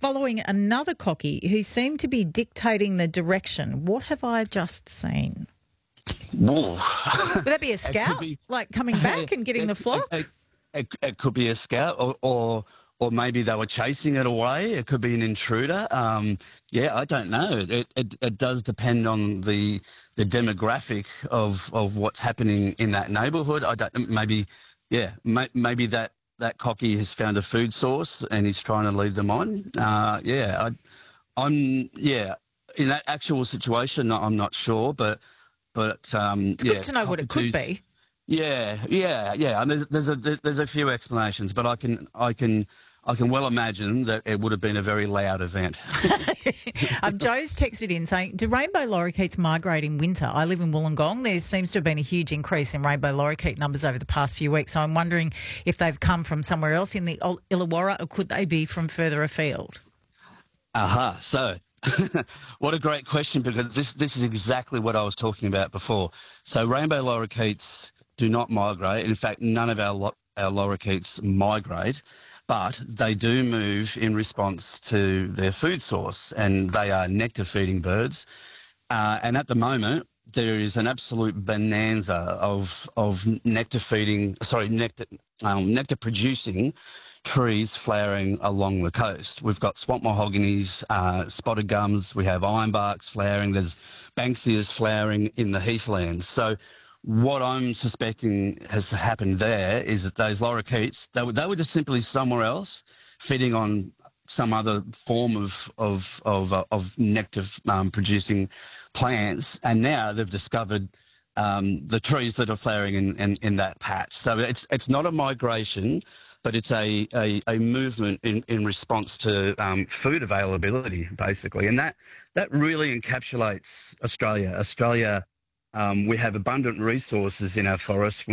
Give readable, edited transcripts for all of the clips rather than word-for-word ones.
following another cocky who seemed to be dictating the direction. What have I just seen? Whoa. Would that be a scout, like coming back and getting the flock? It could be a scout, or maybe they were chasing it away. It could be an intruder. I don't know. It does depend on the demographic of what's happening in that neighbourhood. Maybe that cocky has found a food source and he's trying to lead them on. In that actual situation, I'm not sure, but it's good to know what it could be. Yeah. And there's a few explanations, but I can well imagine that it would have been a very loud event. Joe's texted in saying, do rainbow lorikeets migrate in winter? I live in Wollongong. There seems to have been a huge increase in rainbow lorikeet numbers over the past few weeks. So I'm wondering if they've come from somewhere else in the Illawarra, or could they be from further afield? So what a great question, because this is exactly what I was talking about before. So rainbow lorikeets do not migrate. In fact, none of our lorikeets migrate, but they do move in response to their food source, and they are nectar-feeding birds. And at the moment, there is an absolute bonanza of nectar-producing trees flowering along the coast. We've got swamp mahoganies, spotted gums, we have ironbarks flowering, there's banksias flowering in the heathlands. So what I'm suspecting has happened there is that those lorikeets, they were just simply somewhere else, feeding on some other form of nectar producing plants, and now they've discovered the trees that are flowering in that patch. So it's not a migration, but it's a movement in response to food availability, basically, and that really encapsulates Australia. Australia. We have abundant resources in our forests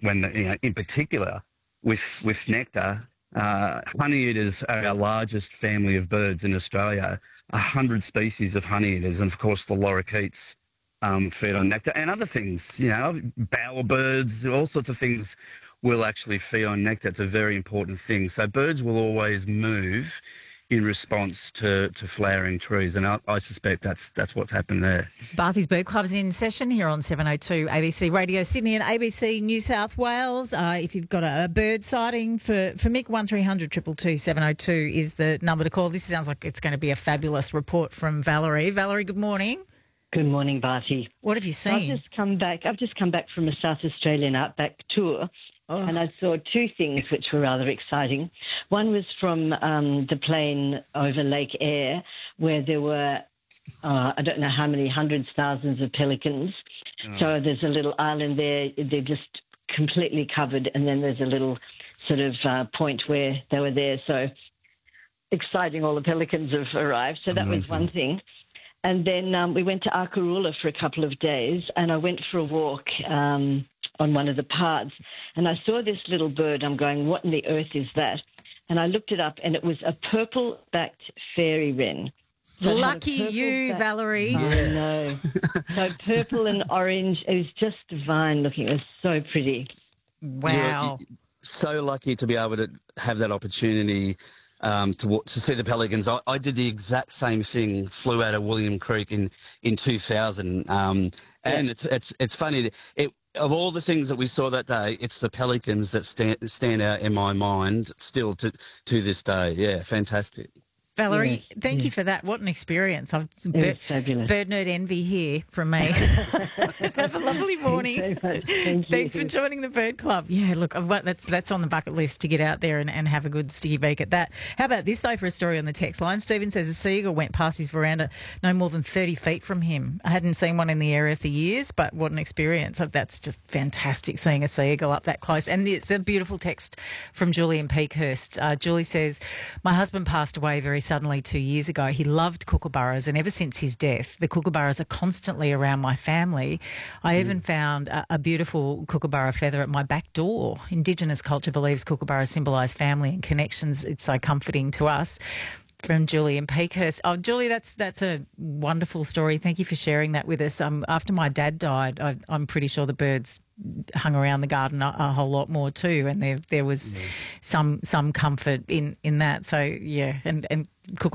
in particular with nectar. Honeyeaters are our largest family of birds in Australia, 100 species of honeyeaters, and of course the lorikeets feed on nectar and other things, bowerbirds, all sorts of things will actually feed on nectar. It's a very important thing. So birds will always move in response to flowering trees, and I suspect that's what's happened there. Barthy's Bird Club's in session here on 702 ABC Radio Sydney and ABC New South Wales. If you've got a bird sighting for Mick, 1300 222 702 is the number to call. This sounds like it's going to be a fabulous report from Valerie. Valerie, good morning. Good morning, Barty. What have you seen? I've just come back from a South Australian outback tour. Oh. And I saw two things which were rather exciting. One was from the plane over Lake Eyre, where there were, I don't know how many hundreds, thousands of pelicans. Oh. So there's a little island there. They're just completely covered. And then there's a little sort of point where they were there. So exciting, all the pelicans have arrived. So that was one thing. And then we went to Arkaroola for a couple of days, and I went for a walk on one of the paths, and I saw this little bird. I'm going, what in the earth is that? And I looked it up, and it was a purple-backed fairy wren. So lucky you, Valerie. I know. So purple and orange. It was just divine looking. It was so pretty. Wow. You're so lucky to be able to have that opportunity to see the pelicans. I did the exact same thing, flew out of William Creek in 2000. And it's funny, of all the things that we saw that day, it's the pelicans that stand out in my mind still to this day. Yeah, fantastic. Valerie, thank you for that. What an experience. Fabulous. Bird nerd envy here from me. Have a lovely morning. Thanks for joining the Bird Club. Yeah, look, that's on the bucket list to get out there and have a good sticky beak at that. How about this, though, for a story on the text line? Stephen says a seagull went past his veranda no more than 30 feet from him. I hadn't seen one in the area for years, but what an experience. That's just fantastic, seeing a seagull up that close. And it's a beautiful text from Julie in Peakhurst. Julie says, my husband passed away very suddenly 2 years ago. He loved kookaburras, and ever since his death, the kookaburras are constantly around my family. I even found a beautiful kookaburra feather at my back door. Indigenous culture believes kookaburras symbolise family and connections. It's so comforting to us. From Julie in Peakhurst. Oh, Julie, that's a wonderful story. Thank you for sharing that with us. After my dad died, I'm pretty sure the birds hung around the garden a whole lot more too, and there was some comfort in that. So yeah, and